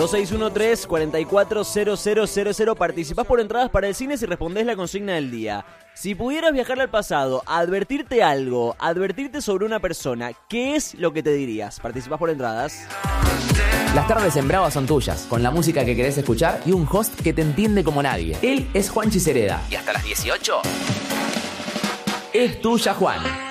2613-440000. Participás por entradas para el cine si respondés la consigna del día. Si pudieras viajar al pasado, advertirte algo, advertirte sobre una persona, ¿qué es lo que te dirías? Participás por entradas. Las tardes en Brava son tuyas, con la música que querés escuchar y un host que te entiende como nadie. Él es Juanchi Cereda. Y hasta las 18 es tuya, Juan.